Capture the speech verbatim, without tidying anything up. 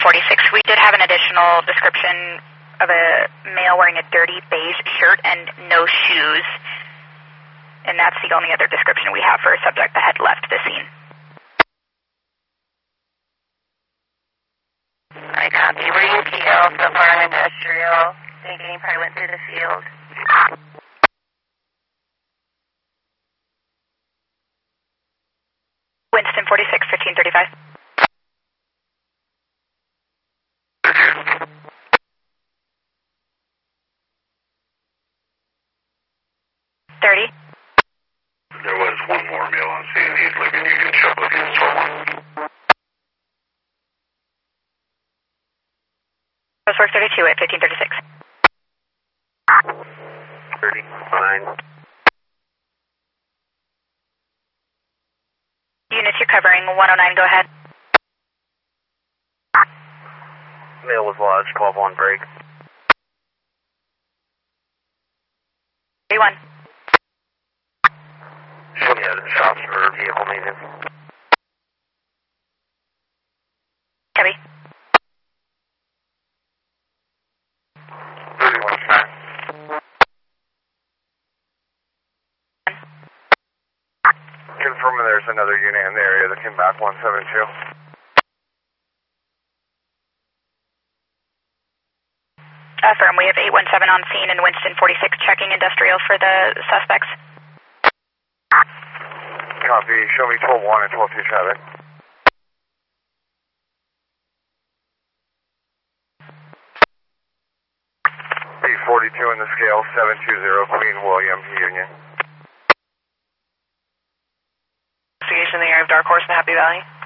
forty-six, we did have an additional description of a male wearing a dirty beige shirt and no shoes. And that's the only other description we have for a subject that had left the scene. I copy. We're U P L, so far industrial. Thinking he probably went through the field. Winston forty-six, fifteen thirty-five. thirty. There was one more male on scene. He's leaving Union Shuttle. He's twelve one. Postwork thirty-two at fifteen thirty-six. thirty-nine. Units, you're covering one oh nine, go ahead. Male was lodged, twelve one break. thirty-one. Show me other shops for vehicle maintenance. Copy. thirty-one track. Confirming there's another unit in the area that came back one seven two. Affirm, we have eight one seven on scene and Winston forty-six checking industrial for the suspects. Copy, show me twelve one and twelve two traffic. eight forty-two in the scale, seven two zero, Queen William, Union. Investigation in the area of Dark Horse in Happy Valley.